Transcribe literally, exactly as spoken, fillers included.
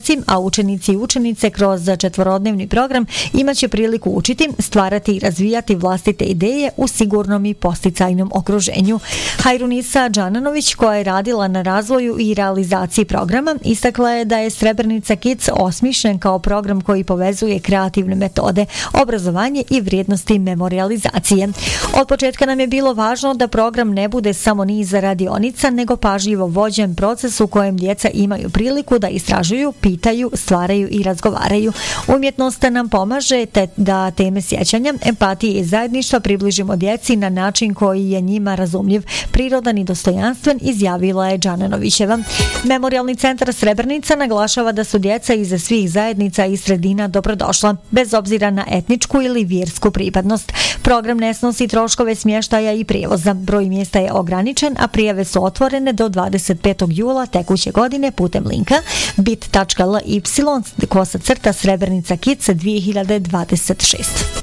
srednjoškolci, a učenici i učenice kroz četvorodnevni program imaće priliku učiti, stvarati i razvijati vlastite ideje u sigurnom i posticajnom okruženju. Hajrunisa Džananović, koja je radila na razvoju i realizaciji programa, istakla je da je Srebrenica Kids osmišljen kao program koji povezuje kreativne metode, obrazovanje i vrijednosti memorijalizacije. Od početka nam je bilo važno da program ne bude samo niz radionica, nego pažljivo vođen proces u kojem djeca imaju priliku da istražuju, pitaju, stvaraju i razgovaraju. Umjetnost nam pomaže te da teme sjećanja, empatije i zajedništva približimo djeci na način koji je njima razumljiv, prirodan i dostojanstven, izjavila je Džananovićeva. Memorijalni centar Srebrenica naglašava da su djeca iz svih zajednica i sredina dobrodošla, bez obzira na etničku ili vjersku pripadnost. Program ne snosi troškove smještaja i prijevoza. Broj mjesta je ograničen, a prijave su otvorene do dvadeset petog jula tekuće godine putem linka bit tačka ly kosa crta Srebrenica Kids dvije hiljade dvadeset šest.